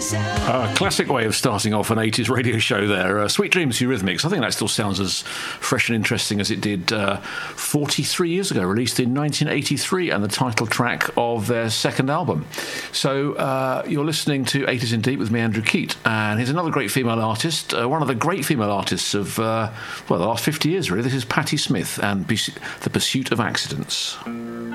Classic way of starting off an 80s radio show there. Sweet Dreams, Eurythmics. I think that still sounds as fresh and interesting as it did 43 years ago, released in 1983, and the title track of their second album. So you're listening to 80s in Deep with me, Andrew Keat, and here's another great female artist, one of the great female artists of, the last 50 years, really. This is Patti Smith and The Pursuit of Accidents.